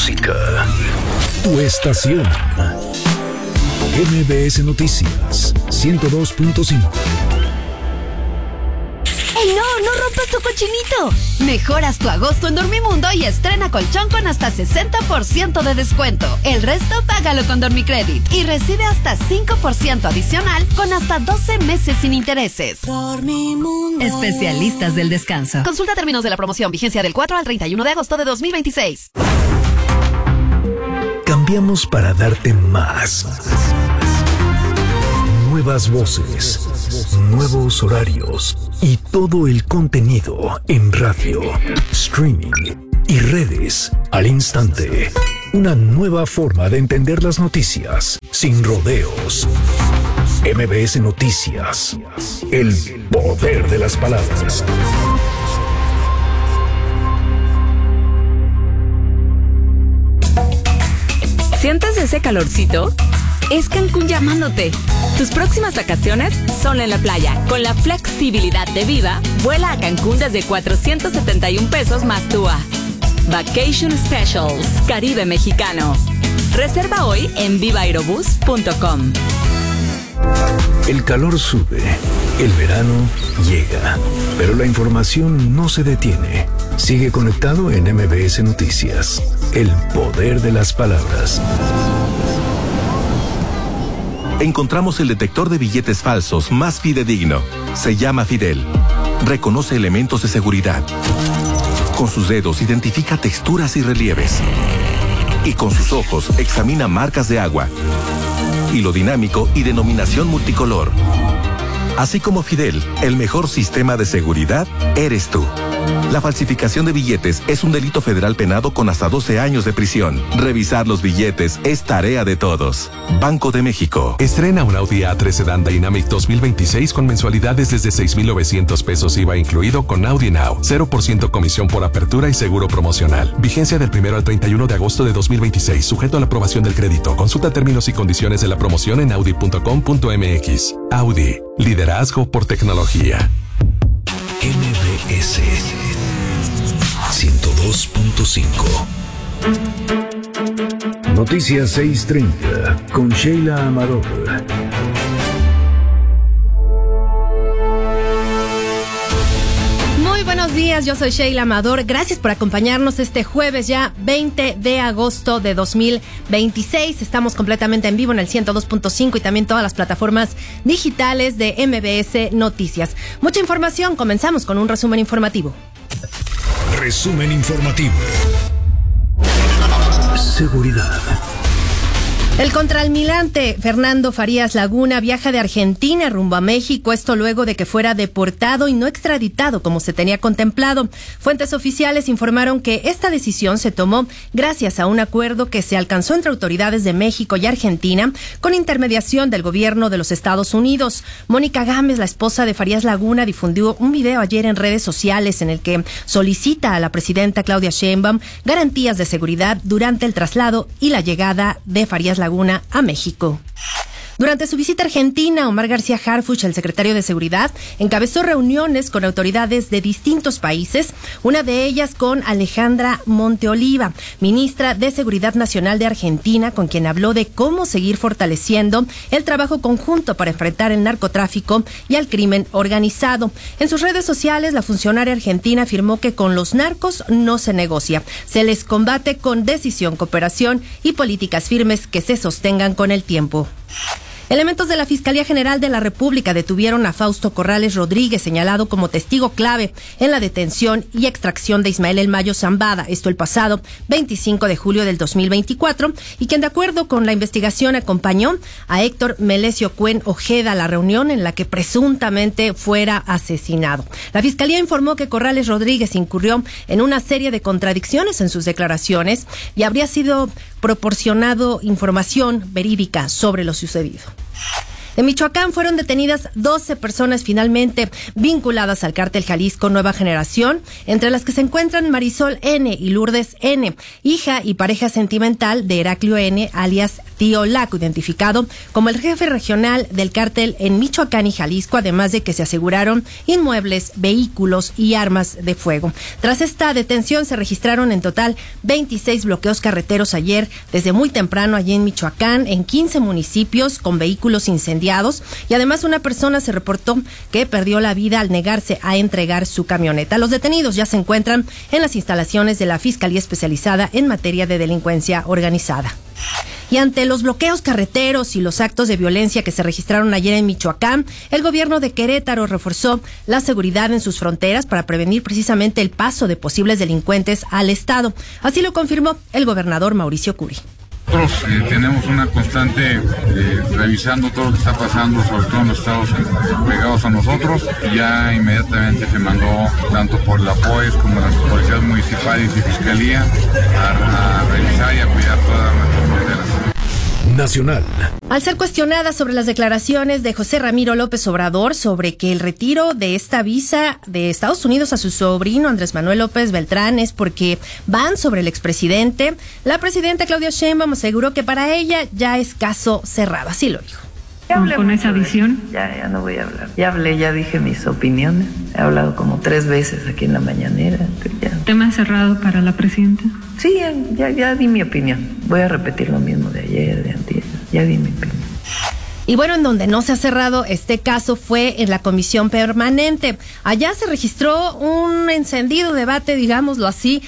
música. Tu estación. MBS Noticias 102.5. ¡Ey, no rompas tu cochinito! Mejoras tu agosto en Dormimundo y estrena colchón con hasta 60% de descuento. El resto págalo con Dormicredit y recibe hasta 5% adicional con hasta 12 meses sin intereses. Dormimundo. Especialistas del descanso. Consulta términos de la promoción, vigencia del 4 al 31 de agosto de 2026. Cambiamos para darte más. Nuevas voces, nuevos horarios y todo el contenido en radio, streaming y redes al instante. Una nueva forma de entender las noticias sin rodeos. MBS Noticias. El poder de las palabras. ¿Sientes ese calorcito? Es Cancún llamándote. Tus próximas vacaciones son en la playa. Con la flexibilidad de Viva, vuela a Cancún desde 471 pesos más TUA. Vacation Specials, Caribe Mexicano. Reserva hoy en vivaaerobus.com. El calor sube, el verano llega, pero la información no se detiene. Sigue conectado en MBS Noticias. El poder de las palabras. Encontramos el detector de billetes falsos más fidedigno. Se llama Fidel. Reconoce elementos de seguridad. Con sus dedos identifica texturas y relieves. Y con sus ojos examina marcas de agua, hilo dinámico y denominación multicolor. Así como Fidel, el mejor sistema de seguridad eres tú. La falsificación de billetes es un delito federal penado con hasta 12 años de prisión. Revisar los billetes es tarea de todos. Banco de México. Estrena un Audi A3 Sedan Dynamic 2026 con mensualidades desde 6,900 pesos IVA incluido con Audi Now. 0% comisión por apertura y seguro promocional. Vigencia del 1 al 31 de agosto de 2026. Sujeto a la aprobación del crédito. Consulta términos y condiciones de la promoción en audi.com.mx. Audi. Liderazgo por tecnología. MBS 102.5. Noticias 6:30 con Sheila Amador. Muy buenos días, yo soy Sheila Amador. Gracias por acompañarnos este jueves ya 20 de agosto de 2026. Estamos completamente en vivo en el 102.5 y también todas las plataformas digitales de MBS Noticias. Mucha información, comenzamos con un resumen informativo. Resumen informativo. Seguridad. El contraalmirante Fernando Farías Laguna viaja de Argentina rumbo a México, esto luego de que fuera deportado y no extraditado como se tenía contemplado. Fuentes oficiales informaron que esta decisión se tomó gracias a un acuerdo que se alcanzó entre autoridades de México y Argentina con intermediación del gobierno de los Estados Unidos. Mónica Gámez, la esposa de Farías Laguna, difundió un video ayer en redes sociales en el que solicita a la presidenta Claudia Sheinbaum garantías de seguridad durante el traslado y la llegada de Farías Laguna a México. Durante su visita a Argentina, Omar García Harfuch, el secretario de Seguridad, encabezó reuniones con autoridades de distintos países, una de ellas con Alejandra Monteoliva, ministra de Seguridad Nacional de Argentina, con quien habló de cómo seguir fortaleciendo el trabajo conjunto para enfrentar el narcotráfico y al crimen organizado. En sus redes sociales, la funcionaria argentina afirmó que con los narcos no se negocia, se les combate con decisión, cooperación y políticas firmes que se sostengan con el tiempo. Elementos de la Fiscalía General de la República detuvieron a Fausto Corrales Rodríguez, señalado como testigo clave en la detención y extracción de Ismael El Mayo Zambada, esto el pasado 25 de julio del 2024, y quien de acuerdo con la investigación acompañó a Héctor Melesio Cuen Ojeda a la reunión en la que presuntamente fuera asesinado. La Fiscalía informó que Corrales Rodríguez incurrió en una serie de contradicciones en sus declaraciones y habría sido proporcionado información verídica sobre lo sucedido. En Michoacán fueron detenidas 12 personas finalmente vinculadas al cártel Jalisco Nueva Generación, entre las que se encuentran Marisol N. y Lourdes N., hija y pareja sentimental de Heraclio N., alias Tío Laco, identificado como el jefe regional del cártel en Michoacán y Jalisco, además de que se aseguraron inmuebles, vehículos y armas de fuego. Tras esta detención se registraron en total 26 bloqueos carreteros ayer desde muy temprano allí en Michoacán, en 15 municipios con vehículos incendiados, y además una persona se reportó que perdió la vida al negarse a entregar su camioneta. Los detenidos ya se encuentran en las instalaciones de la Fiscalía Especializada en materia de delincuencia organizada. Y ante los bloqueos carreteros y los actos de violencia que se registraron ayer en Michoacán, el gobierno de Querétaro reforzó la seguridad en sus fronteras para prevenir precisamente el paso de posibles delincuentes al estado. Así lo confirmó el gobernador Mauricio Curi. Nosotros tenemos una constante revisando todo lo que está pasando, sobre todo en los estados pegados a nosotros. Ya inmediatamente se mandó tanto por la POES como las policías municipales y fiscalía a revisar y a cuidar todas nuestras fronteras. Nacional. Al ser cuestionada sobre las declaraciones de José Ramiro López Obrador sobre que el retiro de esta visa de Estados Unidos a su sobrino Andrés Manuel López Beltrán es porque van sobre el expresidente, la presidenta Claudia Sheinbaum aseguró que para ella ya es caso cerrado. Así lo dijo. Con esa visión. Ya no voy a hablar. Ya hablé, ya dije mis opiniones. He hablado como 3 veces aquí en la mañanera. Ya. ¿Tema cerrado para la presidenta? Sí, ya di mi opinión. Voy a repetir lo mismo de ayer, de antier. Ya di mi opinión. Y bueno, en donde no se ha cerrado este caso fue en la comisión permanente. Allá se registró un encendido debate, digámoslo así,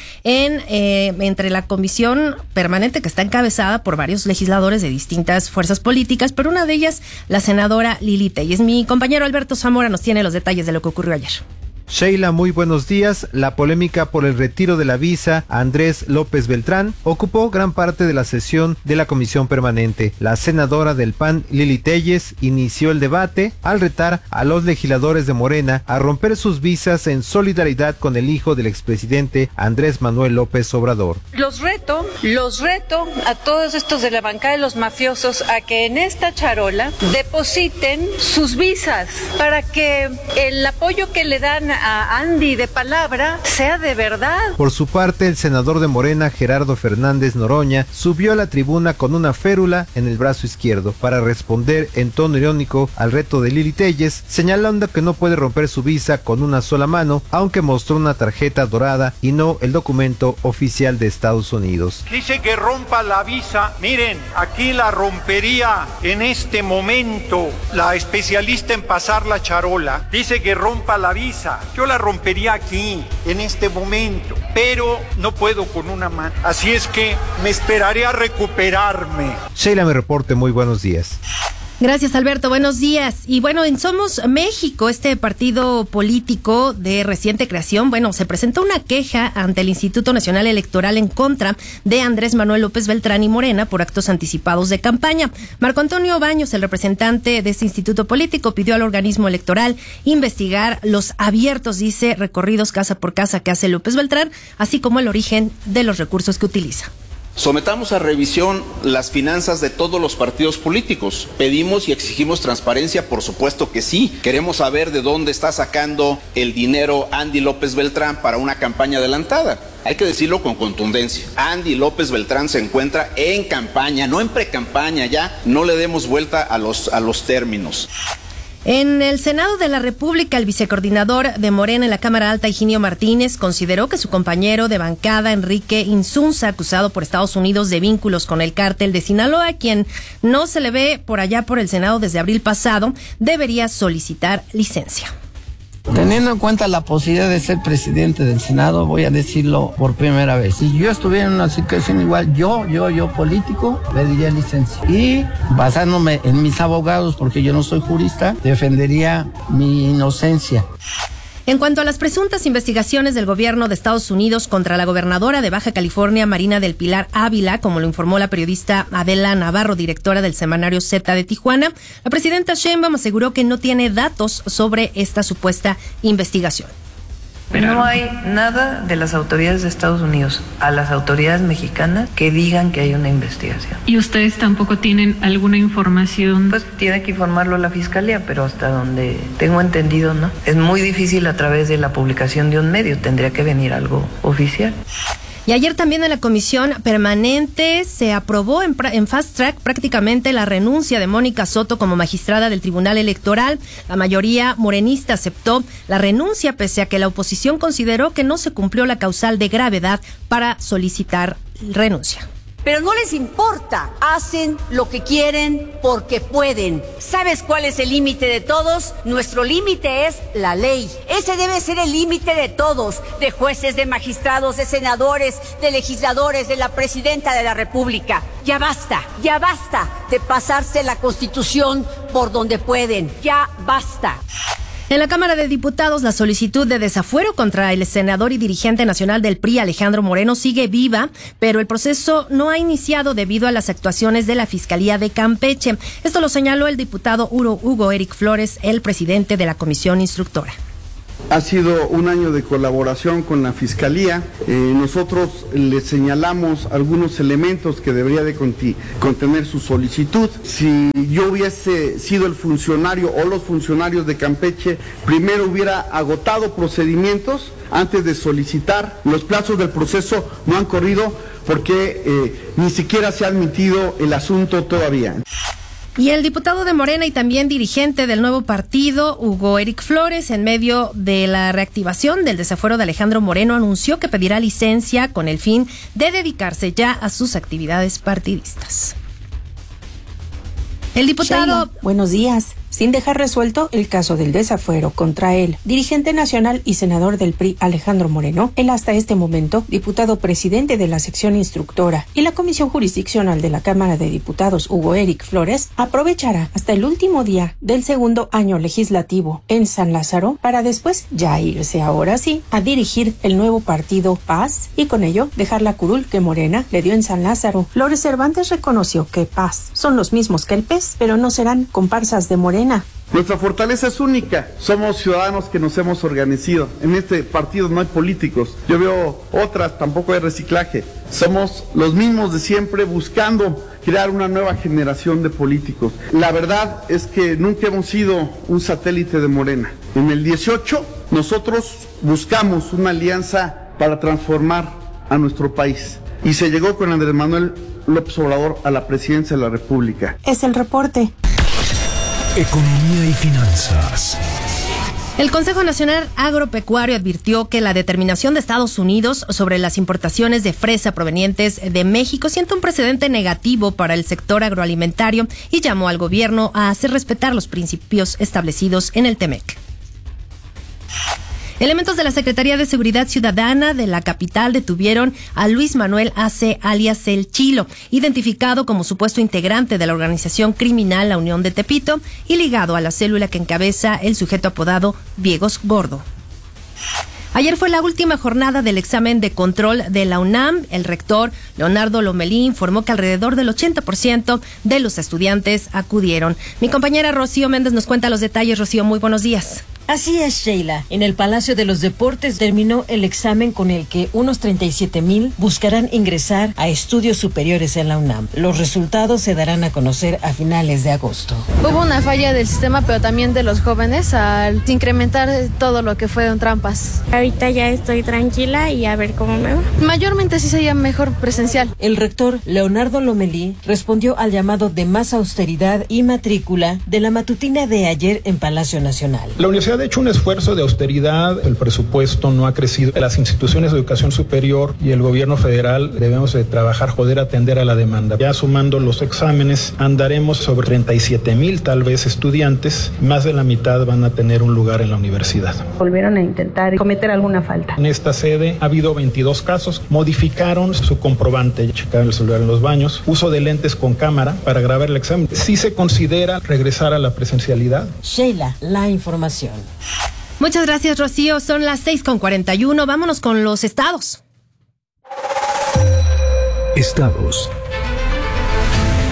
entre la comisión permanente que está encabezada por varios legisladores de distintas fuerzas políticas, pero una de ellas, la senadora Lili Téllez. Mi compañero Alberto Zamora nos tiene los detalles de lo que ocurrió ayer. Sheila, muy buenos días. La polémica por el retiro de la visa a Andrés López Beltrán ocupó gran parte de la sesión de la comisión permanente. La senadora del PAN, Lili Téllez, inició el debate al retar a los legisladores de Morena a romper sus visas en solidaridad con el hijo del expresidente Andrés Manuel López Obrador. Los reto a todos estos de la bancada de los mafiosos a que en esta charola depositen sus visas para que el apoyo que le dan a Andy de palabra sea de verdad. Por su parte, el senador de Morena, Gerardo Fernández Noroña, subió a la tribuna con una férula en el brazo izquierdo para responder en tono irónico al reto de Lili Téllez, señalando que no puede romper su visa con una sola mano, aunque mostró una tarjeta dorada y no el documento oficial de Estados Unidos. Dice que rompa la visa. Miren, aquí la rompería en este momento la especialista en pasar la charola. Dice que rompa la visa. Yo la rompería aquí, en este momento, pero no puedo con una mano. Así es que me esperaré a recuperarme. Sheila, me reporte, muy buenos días. Gracias, Alberto. Buenos días. Y bueno, en Somos México, este partido político de reciente creación, se presentó una queja ante el Instituto Nacional Electoral en contra de Andrés Manuel López Beltrán y Morena por actos anticipados de campaña. Marco Antonio Baños, el representante de este instituto político, pidió al organismo electoral investigar los abiertos, dice, recorridos casa por casa que hace López Beltrán, así como el origen de los recursos que utiliza. Sometamos a revisión las finanzas de todos los partidos políticos. Pedimos y exigimos transparencia, por supuesto que sí. Queremos saber de dónde está sacando el dinero Andy López Beltrán para una campaña adelantada. Hay que decirlo con contundencia. Andy López Beltrán se encuentra en campaña, no en precampaña. Ya no le demos vuelta a los términos. En el Senado de la República, el vicecoordinador de Morena en la Cámara Alta, Higinio Martínez, consideró que su compañero de bancada, Enrique Insunza, acusado por Estados Unidos de vínculos con el cártel de Sinaloa, quien no se le ve por allá por el Senado desde abril pasado, debería solicitar licencia. Teniendo en cuenta la posibilidad de ser presidente del Senado, voy a decirlo por primera vez. Si yo estuviera en una situación igual, yo político, pediría licencia. Y basándome en mis abogados, porque yo no soy jurista, defendería mi inocencia. En cuanto a las presuntas investigaciones del gobierno de Estados Unidos contra la gobernadora de Baja California, Marina del Pilar Ávila, como lo informó la periodista Adela Navarro, directora del semanario Z de Tijuana, la presidenta Sheinbaum aseguró que no tiene datos sobre esta supuesta investigación. No hay nada de las autoridades de Estados Unidos a las autoridades mexicanas que digan que hay una investigación. ¿Y ustedes tampoco tienen alguna información? Pues tiene que informarlo la Fiscalía, pero hasta donde tengo entendido, ¿no? Es muy difícil a través de la publicación de un medio, tendría que venir algo oficial. Y ayer también en la comisión permanente se aprobó en fast track prácticamente la renuncia de Mónica Soto como magistrada del Tribunal Electoral. La mayoría morenista aceptó la renuncia pese a que la oposición consideró que no se cumplió la causal de gravedad para solicitar renuncia. Pero no les importa, hacen lo que quieren porque pueden. ¿Sabes cuál es el límite de todos? Nuestro límite es la ley. Ese debe ser el límite de todos, de jueces, de magistrados, de senadores, de legisladores, de la presidenta de la República. Ya basta de pasarse la Constitución por donde pueden. Ya basta. En la Cámara de Diputados, la solicitud de desafuero contra el senador y dirigente nacional del PRI, Alejandro Moreno, sigue viva, pero el proceso no ha iniciado debido a las actuaciones de la Fiscalía de Campeche. Esto lo señaló el diputado Hugo Eric Flores, el presidente de la comisión instructora. Ha sido un año de colaboración con la Fiscalía. Nosotros le señalamos algunos elementos que debería de contener su solicitud. Si yo hubiese sido el funcionario o los funcionarios de Campeche, primero hubiera agotado procedimientos antes de solicitar. Los plazos del proceso no han corrido porque ni siquiera se ha admitido el asunto todavía. Y el diputado de Morena y también dirigente del nuevo partido, Hugo Eric Flores, en medio de la reactivación del desafuero de Alejandro Moreno, anunció que pedirá licencia con el fin de dedicarse ya a sus actividades partidistas. El diputado... Sheila, buenos días. Sin dejar resuelto el caso del desafuero contra el dirigente nacional y senador del PRI Alejandro Moreno, el hasta este momento diputado presidente de la sección instructora y la comisión jurisdiccional de la Cámara de Diputados Hugo Eric Flores aprovechará hasta el último día del segundo año legislativo en San Lázaro para después ya irse ahora sí a dirigir el nuevo partido Paz y con ello dejar la curul que Morena le dio en San Lázaro. Flores Cervantes reconoció que Paz son los mismos que el PES, pero no serán comparsas de Morena. Nuestra fortaleza es única, somos ciudadanos que nos hemos organizado. En este partido no hay políticos, yo veo otras, tampoco hay reciclaje. Somos los mismos de siempre buscando crear una nueva generación de políticos. La verdad es que nunca hemos sido un satélite de Morena. En el 18 nosotros buscamos una alianza para transformar a nuestro país y se llegó con Andrés Manuel López Obrador a la presidencia de la República. Es el reporte. Economía y finanzas. El Consejo Nacional Agropecuario advirtió que la determinación de Estados Unidos sobre las importaciones de fresa provenientes de México siente un precedente negativo para el sector agroalimentario y llamó al gobierno a hacer respetar los principios establecidos en el TEMEC. Elementos de la Secretaría de Seguridad Ciudadana de la capital detuvieron a Luis Manuel Ace, alias El Chilo, identificado como supuesto integrante de la organización criminal La Unión de Tepito y ligado a la célula que encabeza el sujeto apodado Viegos Gordo. Ayer fue la última jornada del examen de control de la UNAM. El rector Leonardo Lomelí informó que alrededor del 80% de los estudiantes acudieron. Mi compañera Rocío Méndez nos cuenta los detalles. Rocío, muy buenos días. Así es, Sheila. En el Palacio de los Deportes terminó el examen con el que unos 37,000 buscarán ingresar a estudios superiores en la UNAM. Los resultados se darán a conocer a finales de agosto. Hubo una falla del sistema, pero también de los jóvenes al incrementar todo lo que fueron trampas. Ahorita ya estoy tranquila y a ver cómo me va. Mayormente sí sería mejor presencial. El rector Leonardo Lomelí respondió al llamado de más austeridad y matrícula de la matutina de ayer en Palacio Nacional. La universidad ha hecho un esfuerzo de austeridad, el presupuesto no ha crecido, las instituciones de educación superior y el gobierno federal debemos de trabajar, poder atender a la demanda. Ya sumando los exámenes, andaremos sobre 37,000 tal vez estudiantes, más de la mitad van a tener un lugar en la universidad. Volvieron a intentar cometer alguna falta. En esta sede ha habido 22 casos, modificaron su comprobante, checaron el celular en los baños, uso de lentes con cámara para grabar el examen. ¿Sí se considera regresar a la presencialidad? Sheila, la información. Muchas gracias, Rocío. Son las 6:41. Vámonos con los estados. Estados.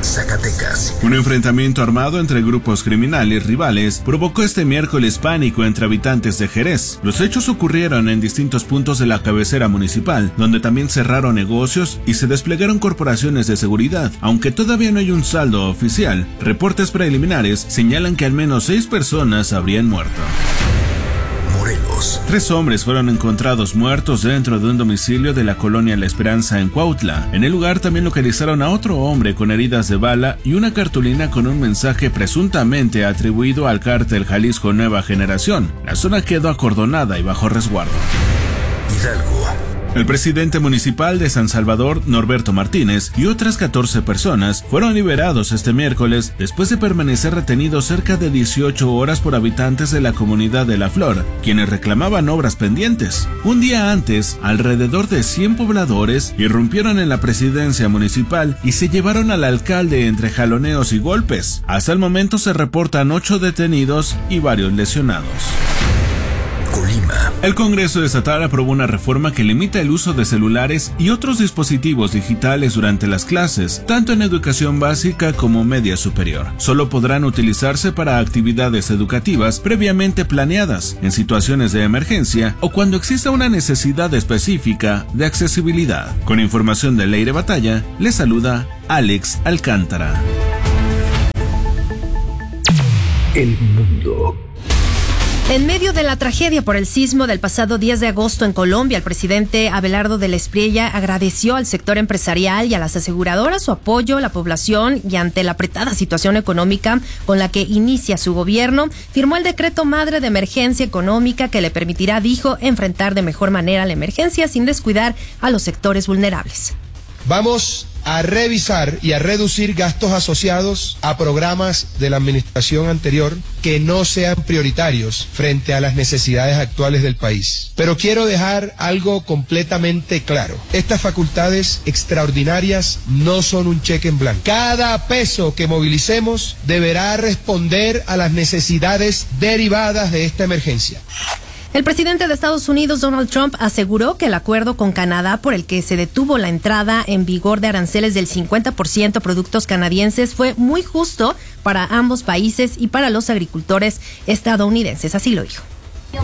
Zacatecas. Un enfrentamiento armado entre grupos criminales rivales provocó este miércoles pánico entre habitantes de Jerez. Los hechos ocurrieron en distintos puntos de la cabecera municipal, donde también cerraron negocios y se desplegaron corporaciones de seguridad. Aunque todavía no hay un saldo oficial, reportes preliminares señalan que al menos 6 personas habrían muerto. Morelos. 3 hombres fueron encontrados muertos dentro de un domicilio de la colonia La Esperanza en Cuautla. En el lugar también localizaron a otro hombre con heridas de bala y una cartulina con un mensaje presuntamente atribuido al cártel Jalisco Nueva Generación. La zona quedó acordonada y bajo resguardo. Hidalgo. El presidente municipal de San Salvador, Norberto Martínez, y otras 14 personas fueron liberados este miércoles después de permanecer retenidos cerca de 18 horas por habitantes de la comunidad de La Flor, quienes reclamaban obras pendientes. Un día antes, alrededor de 100 pobladores irrumpieron en la presidencia municipal y se llevaron al alcalde entre jaloneos y golpes. Hasta el momento se reportan 8 detenidos y varios lesionados. Colima. El Congreso Estatal aprobó una reforma que limita el uso de celulares y otros dispositivos digitales durante las clases, tanto en educación básica como media superior. Solo podrán utilizarse para actividades educativas previamente planeadas, en situaciones de emergencia o cuando exista una necesidad específica de accesibilidad. Con información de Leire Batalla, les saluda Alex Alcántara. El mundo. En medio de la tragedia por el sismo del pasado 10 de agosto en Colombia, el presidente Abelardo de la Espriella agradeció al sector empresarial y a las aseguradoras su apoyo a la población y ante la apretada situación económica con la que inicia su gobierno, firmó el decreto madre de emergencia económica que le permitirá, dijo, enfrentar de mejor manera la emergencia sin descuidar a los sectores vulnerables. Vamos a revisar y a reducir gastos asociados a programas de la administración anterior que no sean prioritarios frente a las necesidades actuales del país. Pero quiero dejar algo completamente claro. Estas facultades extraordinarias no son un cheque en blanco. Cada peso que movilicemos deberá responder a las necesidades derivadas de esta emergencia. El presidente de Estados Unidos, Donald Trump, aseguró que el acuerdo con Canadá por el que se detuvo la entrada en vigor de aranceles del 50% a productos canadienses fue muy justo para ambos países y para los agricultores estadounidenses. Así lo dijo.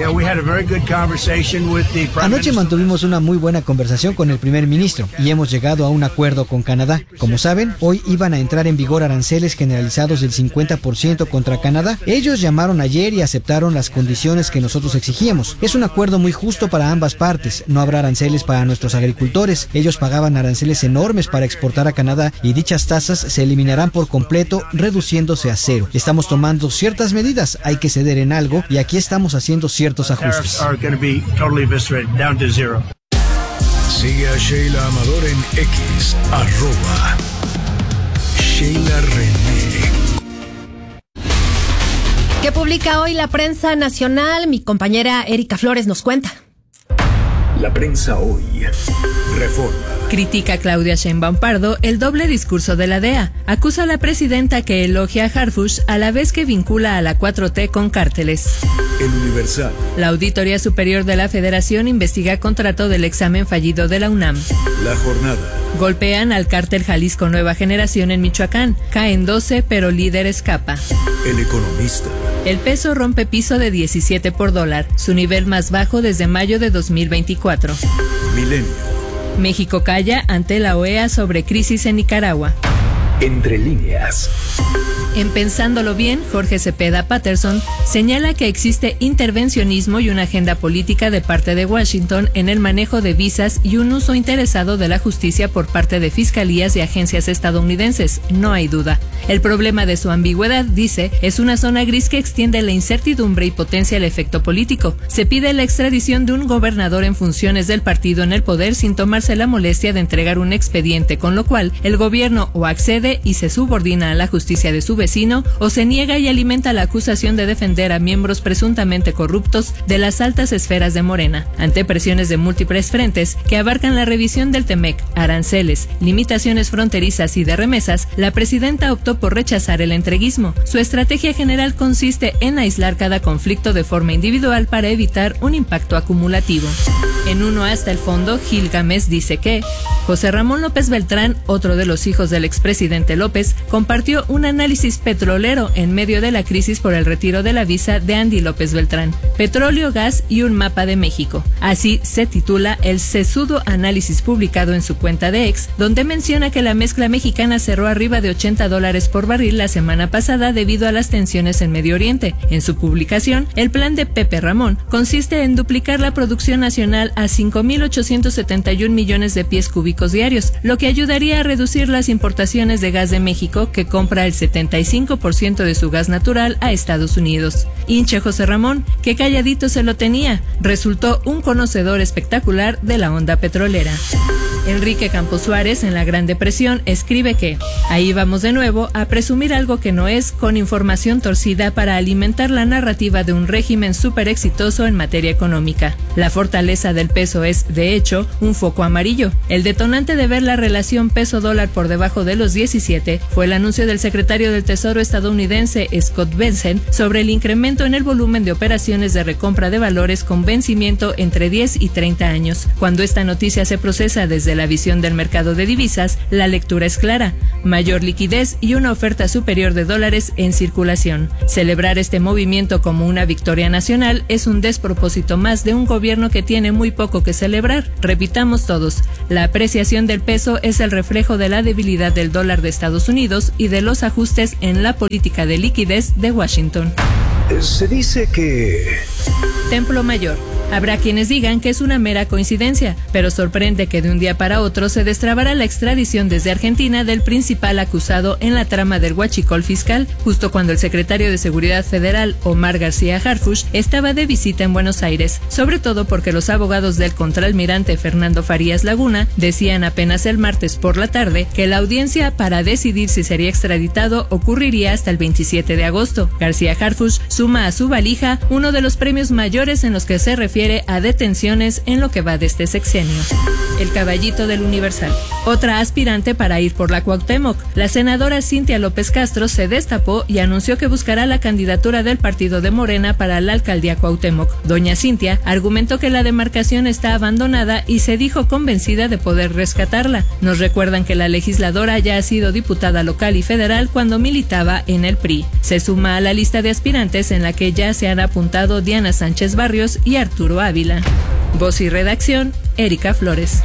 Anoche mantuvimos una muy buena conversación con el primer ministro y hemos llegado a un acuerdo con Canadá. Como saben, hoy iban a entrar en vigor aranceles generalizados del 50% contra Canadá. Ellos llamaron ayer y aceptaron las condiciones que nosotros exigíamos. Es un acuerdo muy justo para ambas partes. No habrá aranceles para nuestros agricultores. Ellos pagaban aranceles enormes para exportar a Canadá y dichas tasas se eliminarán por completo, reduciéndose a cero. Estamos tomando ciertas medidas. Hay que ceder en algo y aquí estamos haciendo ciertos ajustes. Sigue a Sheila Amador en X, @Sheila René. ¿Qué publica hoy la prensa nacional? Mi compañera Erika Flores nos cuenta. La prensa hoy. Reforma. Critica Claudia Sheinbaum Pardo el doble discurso de la DEA. Acusa a la presidenta que elogia a Harfuch a la vez que vincula a la 4T con cárteles. El Universal. La Auditoría Superior de la Federación investiga contrato del examen fallido de la UNAM. La Jornada. Golpean al cártel Jalisco Nueva Generación en Michoacán. Caen 12, pero líder escapa. El Economista. El peso rompe piso de 17 por dólar, su nivel más bajo desde mayo de 2024. Milenio. México calla ante la OEA sobre crisis en Nicaragua. Entre líneas. En Pensándolo Bien, Jorge Cepeda Patterson señala que existe intervencionismo y una agenda política de parte de Washington en el manejo de visas y un uso interesado de la justicia por parte de fiscalías y agencias estadounidenses, no hay duda. El problema de su ambigüedad, dice, es una zona gris que extiende la incertidumbre y potencia el efecto político. Se pide la extradición de un gobernador en funciones del partido en el poder sin tomarse la molestia de entregar un expediente, con lo cual el gobierno o accede y se subordina a la justicia de su vecino o se niega y alimenta la acusación de defender a miembros presuntamente corruptos de las altas esferas de Morena. Ante presiones de múltiples frentes que abarcan la revisión del TEMEC, aranceles, limitaciones fronterizas y de remesas, la presidenta optó por rechazar el entreguismo. Su estrategia general consiste en aislar cada conflicto de forma individual para evitar un impacto acumulativo. En Uno hasta el fondo, Gil Gámez dice que José Ramón López Beltrán, otro de los hijos del expresidente presidente López compartió un análisis petrolero en medio de la crisis por el retiro de la visa de Andy López Beltrán. Petróleo, gas y un mapa de México. Así se titula el sesudo análisis publicado en su cuenta de X, donde menciona que la mezcla mexicana cerró arriba de $80 por barril la semana pasada debido a las tensiones en Medio Oriente. En su publicación, el plan de Pepe Ramón consiste en duplicar la producción nacional a 5.871 millones de pies cúbicos diarios, lo que ayudaría a reducir las importaciones de gas de México, que compra el 75% de su gas natural a Estados Unidos. Hinche José Ramón, que calladito se lo tenía, resultó un conocedor espectacular de la onda petrolera. Enrique Campos Suárez, en La Gran Depresión, escribe que ahí vamos de nuevo a presumir algo que no es, con información torcida para alimentar la narrativa de un régimen súper exitoso en materia económica. La fortaleza del peso es, de hecho, un foco amarillo. El detonante de ver la relación peso-dólar por debajo de los 17 fue el anuncio del secretario del Tesoro estadounidense Scott Bessent sobre el incremento en el volumen de operaciones de recompra de valores con vencimiento entre 10 y 30 años. Cuando esta noticia se procesa desde la visión del mercado de divisas, la lectura es clara: mayor liquidez y una oferta superior de dólares en circulación. Celebrar este movimiento como una victoria nacional es un despropósito más de un gobierno que tiene muy poco que celebrar. Repitamos todos: la apreciación del peso es el reflejo de la debilidad del dólar de Estados Unidos y de los ajustes en la política de liquidez de Washington. Se dice que... Templo Mayor. Habrá quienes digan que es una mera coincidencia, pero sorprende que de un día para otro se destrabara la extradición desde Argentina del principal acusado en la trama del huachicol fiscal, justo cuando el secretario de Seguridad Federal, Omar García Harfuch, estaba de visita en Buenos Aires, sobre todo porque los abogados del contraalmirante Fernando Farías Laguna decían apenas el martes por la tarde que la audiencia para decidir si sería extraditado ocurriría hasta el 27 de agosto. García Harfuch suma a su valija uno de los premios mayores en los que se refiere a detenciones en lo que va de este sexenio. El caballito del Universal. Otra aspirante para ir por la Cuauhtémoc. La senadora Cintia López Castro se destapó y anunció que buscará la candidatura del partido de Morena para la alcaldía Cuauhtémoc. Doña Cintia argumentó que la demarcación está abandonada y se dijo convencida de poder rescatarla. Nos recuerdan que la legisladora ya ha sido diputada local y federal cuando militaba en el PRI. Se suma a la lista de aspirantes en la que ya se han apuntado Diana Sánchez Barrios y Arturo Ávila. Voz y redacción, Erika Flores.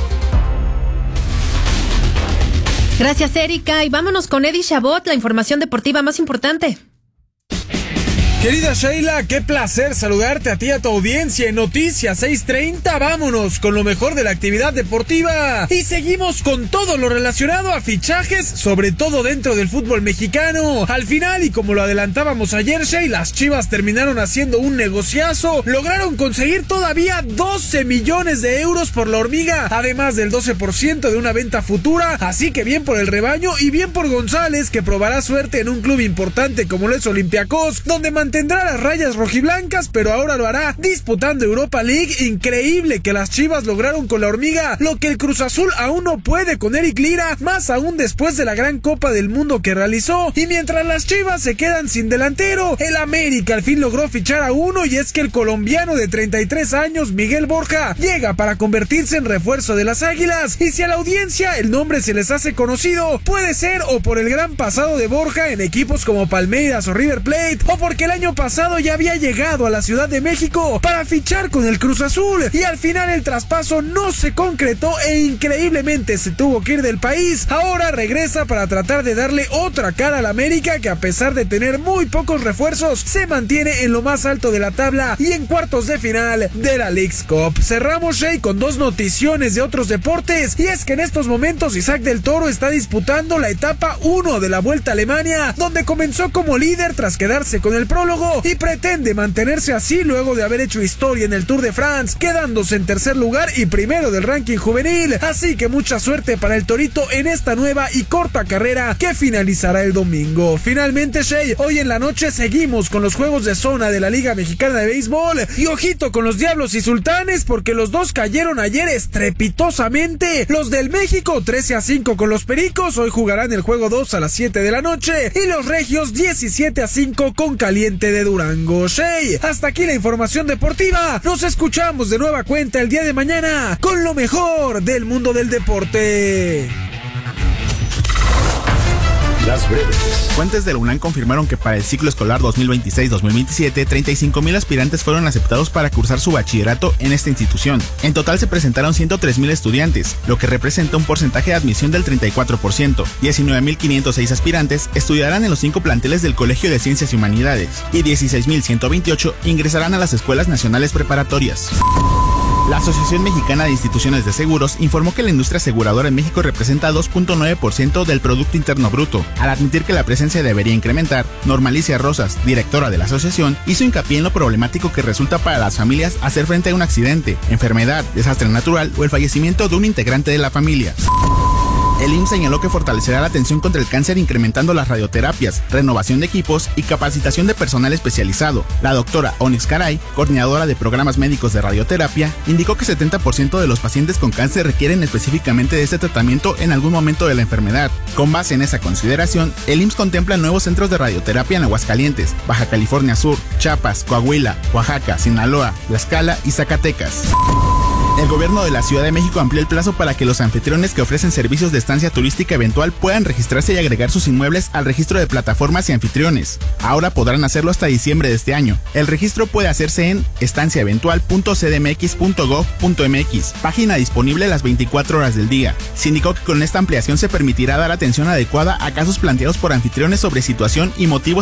Gracias, Erika. Y vámonos con Eddie Chabot, la información deportiva más importante. Querida Sheila, qué placer saludarte a ti y a tu audiencia en Noticias 6:30. Vámonos con lo mejor de la actividad deportiva. Y seguimos con todo lo relacionado a fichajes, sobre todo dentro del fútbol mexicano. Al final, y como lo adelantábamos ayer, Sheila, las Chivas terminaron haciendo un negociazo. Lograron conseguir todavía 12 millones de euros por la hormiga, además del 12% de una venta futura. Así que bien por el rebaño y bien por González, que probará suerte en un club importante como lo es Olympiacos, donde mantendrá las rayas rojiblancas, pero ahora lo hará disputando Europa League. Increíble que las Chivas lograron con la hormiga lo que el Cruz Azul aún no puede con Eric Lira, más aún después de la gran Copa del Mundo que realizó. Y mientras las Chivas se quedan sin delantero, el América al fin logró fichar a uno, y es que el colombiano de 33 años, Miguel Borja, llega para convertirse en refuerzo de las Águilas. Y si a la audiencia el nombre se les hace conocido, puede ser o por el gran pasado de Borja en equipos como Palmeiras o River Plate, o porque el año pasado ya había llegado a la Ciudad de México para fichar con el Cruz Azul, y al final el traspaso no se concretó e increíblemente se tuvo que ir del país. Ahora regresa para tratar de darle otra cara al América, que a pesar de tener muy pocos refuerzos, se mantiene en lo más alto de la tabla y en cuartos de final de la Leagues Cup. Cerramos, Shea, con dos noticiones de otros deportes, y es que en estos momentos Isaac del Toro está disputando la etapa 1 de la Vuelta a Alemania, donde comenzó como líder tras quedarse con el prólogo y pretende mantenerse así luego de haber hecho historia en el Tour de France, quedándose en tercer lugar y primero del ranking juvenil. Así que mucha suerte para el Torito en esta nueva y corta carrera que finalizará el domingo. Finalmente, Shea, hoy en la noche seguimos con los juegos de zona de la Liga Mexicana de Béisbol, y ojito con los Diablos y Sultanes, porque los dos cayeron ayer estrepitosamente. Los del México 13-5 con los Pericos, hoy jugarán el juego 2 a las 7 de la noche, y los Regios 17-5 con Caliente de Durango. Shea, hasta aquí la información deportiva. Nos escuchamos de nueva cuenta el día de mañana con lo mejor del mundo del deporte. Las breves. Fuentes de la UNAM confirmaron que para el ciclo escolar 2026-2027, 35,000 aspirantes fueron aceptados para cursar su bachillerato en esta institución. En total se presentaron 103,000 estudiantes, lo que representa un porcentaje de admisión del 34%. 19,506 aspirantes estudiarán en los 5 planteles del Colegio de Ciencias y Humanidades y 16,128 ingresarán a las escuelas nacionales preparatorias. La Asociación Mexicana de Instituciones de Seguros informó que la industria aseguradora en México representa 2.9% del Producto Interno Bruto. Al admitir que la presencia debería incrementar, Normalicia Rosas, directora de la asociación, hizo hincapié en lo problemático que resulta para las familias hacer frente a un accidente, enfermedad, desastre natural o el fallecimiento de un integrante de la familia. El IMSS señaló que fortalecerá la atención contra el cáncer incrementando las radioterapias, renovación de equipos y capacitación de personal especializado. La doctora Onyx Caray, coordinadora de programas médicos de radioterapia, indicó que 70% de los pacientes con cáncer requieren específicamente de este tratamiento en algún momento de la enfermedad. Con base en esa consideración, el IMSS contempla nuevos centros de radioterapia en Aguascalientes, Baja California Sur, Chiapas, Coahuila, Oaxaca, Sinaloa, Tlaxcala y Zacatecas. El gobierno de la Ciudad de México amplió el plazo para que los anfitriones que ofrecen servicios de estancia turística eventual puedan registrarse y agregar sus inmuebles al registro de plataformas y anfitriones. Ahora podrán hacerlo hasta diciembre de este año. El registro puede hacerse en estanciaeventual.cdmx.gov.mx, página disponible las 24 horas del día. Se indicó que con esta ampliación se permitirá dar atención adecuada a casos planteados por anfitriones sobre situación y motivos